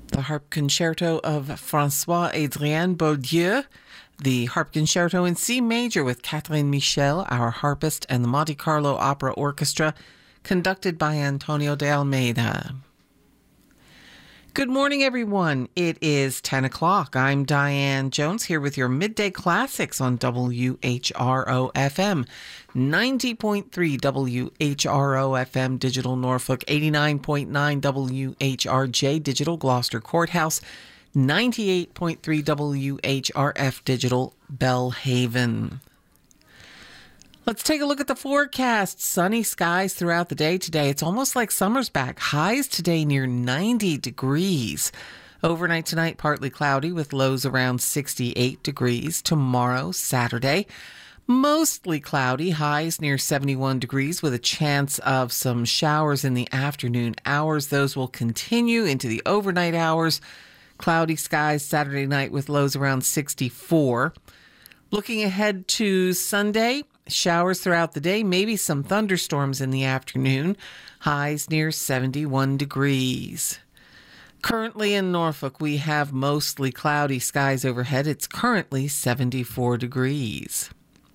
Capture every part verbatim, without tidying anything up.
The Harp Concerto of François-Adrien Beaulieu, the Harp Concerto in C major with Catherine Michel, our harpist, and the Monte Carlo Opera Orchestra, conducted by Antonio de Almeida. Good morning, everyone. It is ten o'clock. I'm Diane Jones here with your Midday Classics on W H R O F M, ninety point three W H R O F M Digital Norfolk, eighty-nine point nine W H R J Digital Gloucester Courthouse, ninety-eight point three W H R F Digital Bellhaven. Let's take a look at the forecast. Sunny skies throughout the day today. It's almost like summer's back. Highs today near ninety degrees. Overnight tonight, partly cloudy with lows around sixty-eight degrees. Tomorrow, Saturday, mostly cloudy. Highs near seventy-one degrees with a chance of some showers in the afternoon hours. Those will continue into the overnight hours. Cloudy skies Saturday night with lows around sixty-four. Looking ahead to Sunday, showers throughout the day, maybe some thunderstorms in the afternoon. Highs near seventy-one degrees. Currently in Norfolk, we have mostly cloudy skies overhead. It's currently seventy-four degrees.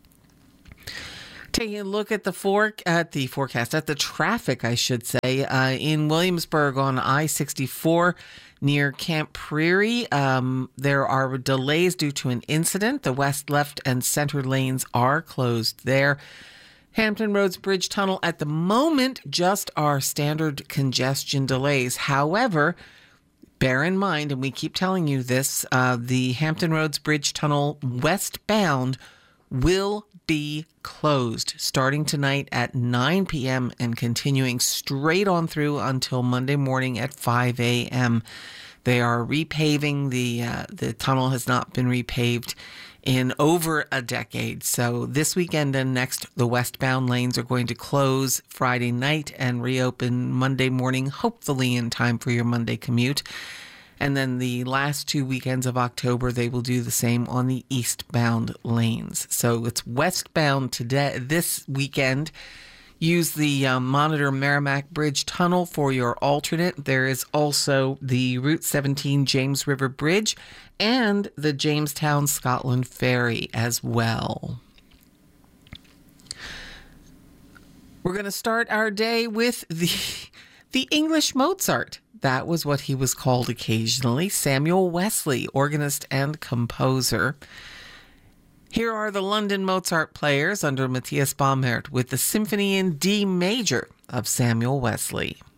Taking a look at the for- at the forecast, at the traffic, I should say, uh, in Williamsburg on I sixty-four near Camp Prairie. Um, there are delays due to an incident. The west, left, and center lanes are closed there. Hampton Roads Bridge Tunnel at the moment just are standard congestion delays. However, bear in mind, and we keep telling you this, uh, the Hampton Roads Bridge Tunnel westbound will be closed starting tonight at nine p.m. and continuing straight on through until Monday morning at five a.m. They are repaving. The uh, the tunnel has not been repaved in over a decade. So this weekend and next, the westbound lanes are going to close Friday night and reopen Monday morning, hopefully in time for your Monday commute. And then the last two weekends of October, they will do the same on the eastbound lanes. So it's westbound today, this weekend. Use the um, Monitor Merrimack Bridge Tunnel for your alternate. There is also the Route seventeen James River Bridge and the Jamestown Scotland Ferry as well. We're going to start our day with the, the English Mozart. That was what he was called occasionally. Samuel Wesley, organist and composer. Here are the London Mozart Players under Matthias Baumert with the Symphony in D major of Samuel Wesley.